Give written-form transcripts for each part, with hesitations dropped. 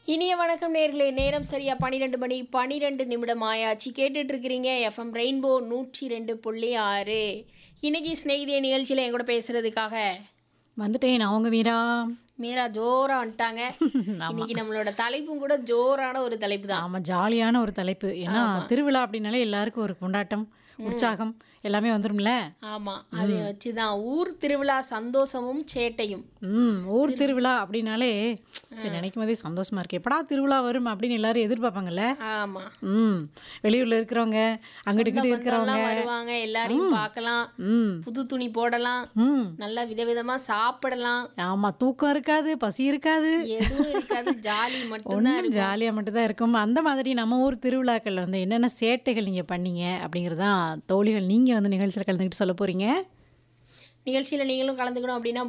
இனிய வணக்கம் நேர்களே. நேரம் சரியா 12 மணி 12 நிமிடம் ஆயாச்சு. கேட்டுட்டு இருக்கிறீங்க எஃப்எம் ரெயின்போ 102.6. இன்னைக்கு ஸ்நேகிதிய நிகழ்ச்சியில் என் கூட பேசுறதுக்காக வந்துட்டேன் நான் உங்க வீரா. மீரா ஜோரா வந்துட்டாங்க. ஆமா. இன்னைக்கு நம்மளோட தலைப்பும் கூட ஜோரான ஒரு தலைப்பு தான். ஆமா, ஜாலியான ஒரு தலைப்பு. ஏன்னா ஆமா. திருவிழா அப்படின்னாலே எல்லாருக்கும் ஒரு கொண்டாட்டம், உற்சாகம் எல்லாமே வந்துரும்ல. ஆமா, அதை வச்சுதான் ஊர் திருவிழா சந்தோஷமும் சேட்டையும். ஊர் திருவிழா அப்படின்னாலே சரி நினைக்கும் போதே சந்தோஷமா இருக்கு. எப்படா திருவிழா வரும் அப்படின்னு எல்லாரும் எதிர்பார்ப்பாங்கல்ல. ஆமா, வெளியூர்ல இருக்கிறவங்க, அங்கிட்டு இங்கிட்டு இருக்கிறவங்க. சொந்தம் வருவாங்க, எல்லாரையும் பார்க்கலாம், ம் புது துணி போடலாம், ம் நல்லா விதவிதமா சாப்பிடலாம், ஆமா, தூக்கம் இருக்காது, பசி இருக்காது, எதுவும் இருக்காது, ஜாலி மட்டும்தான் ஒன்றும் இருக்கும். ஜாலியாக மட்டும்தான் இருக்கும். அந்த மாதிரி நம்ம ஊர் திருவிழாக்களில் வந்து என்னென்ன சேட்டைகள் நீங்கள் பண்ணீங்க அப்படிங்கிறதான் தோழிகள் நீங்கள் வந்து நிகழ்ச்சியில் கலந்துக்கிட்டு சொல்ல போகிறீங்க. நிகழ்ச்சியில் நீங்களும் கலந்துக்கணும் அப்படின்னா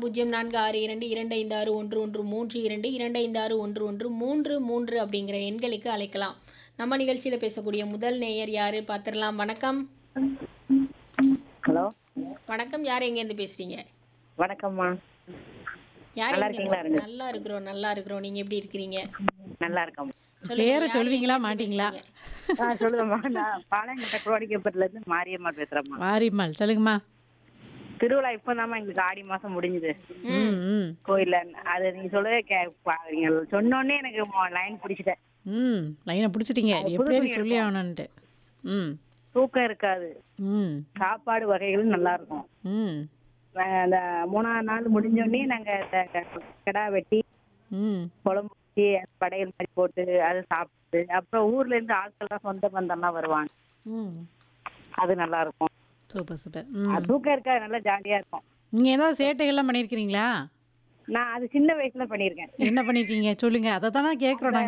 0462256113 256113 அப்படிங்கிற எண்களுக்கு அழைக்கலாம். நம்ம நிகழ்ச்சியில் பேசக்கூடிய முதல் நேயர் யாரு பார்த்துடலாம். வணக்கம். ஹலோ, வணக்கம், யார் எங்கேருந்து பேசுறீங்க? வணக்கம்மா. யார் நல்லா எங்க? இருக்கீங்களா? நல்லா இருக்கிறோம், நல்லா இருக்கிறோம். நீங்க எப்படி இருக்கிறீங்க? நல்லா இருக்கம்மா. சொல்லுங்க, பேரை யார் சொல்லுவீங்களா எங்கேருந்து மாட்டீங்களா? பேசுறீங்க? சொல்லுங்கம்மா. நான் பாளையங்கோட்டை குரோடிக்கப்பட்டில இருந்து மாரியம்மா பேசுறேம்மா. மாரியம்மாள் சொல்லுங்கம்மா. திருவிழா இப்பதாம்மா எங்களுக்கு ஆடி மாசம் முடிஞ்சுது ம் ம் கோயில்ல. அது நீங்க சொல்லவே நீங்க சொன்னோடனே எனக்கு லைன் பிடிச்சிட்டேன். ம் லைனை பிடிச்சிட்டீங்க. அது எப்படி புது சொல்லி ஆகணுன்ட்டு. ம் தூக்கம் இருக்காது, ம் சாப்பாடு வகைகளும் நல்லா இருக்கும். ம் அந்த 3ஆவது நாள் முடிஞ்சோடனே நாங்க கிடா வெட்டி ம் குழம்பு வச்சு படையல் மாதிரி போட்டு அதை சாப்பிட்டு அப்புறம் ஊர்ல இருந்து ஆட்கள்லாம் சொந்த பந்தம்லாம் வருவாங்க. ம் அது நல்லா இருக்கும். Super super. தூக்கம் இருக்காது, நல்லா ஜாலியா இருக்கும். நீங்கள் ஏதாவது சேட்டைகள்லாம் பண்ணியிருக்கிறீங்களா? நான் அது சின்ன வயசுல பண்ணியிருக்கேன். என்ன பண்ணியிருக்கீங்க சொல்லுங்க. அதை தானே கேட்குறோம்.